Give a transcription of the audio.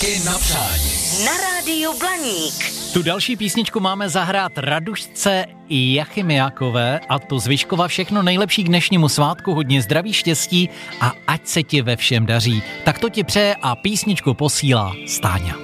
Písničky na přání. Na rádiu Blaník. Tu další písničku máme zahrát Radušce Jachimiakové, a to z Vyškova všechno nejlepší k dnešnímu svátku, hodně zdraví, štěstí a ať se ti ve všem daří. Tak to ti přeje a písničku posílá Stáňa.